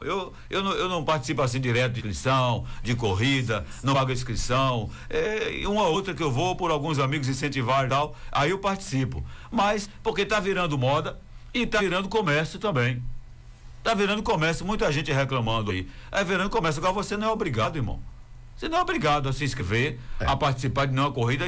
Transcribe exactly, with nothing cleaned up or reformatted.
Eu, eu, não, eu não participo assim direto de inscrição, de corrida, não pago inscrição. É, uma ou outra que eu vou por alguns amigos incentivar e tal, aí eu participo. Mas porque tá virando moda e tá virando comércio também. Tá virando comércio, muita gente reclamando aí. É virando comércio. Agora você não é obrigado, irmão. Você não é obrigado a se inscrever, é. a participar de nenhuma corrida.